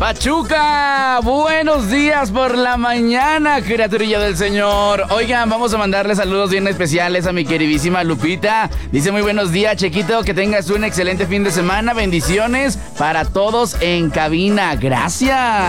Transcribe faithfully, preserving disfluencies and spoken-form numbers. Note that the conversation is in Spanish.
Pachuca, buenos días por la mañana, criaturilla del Señor. Oigan, vamos a mandarle saludos bien especiales a mi queridísima Lupita. Dice muy buenos días, Chequito, que tengas un excelente fin de semana. Bendiciones para todos en cabina. Gracias.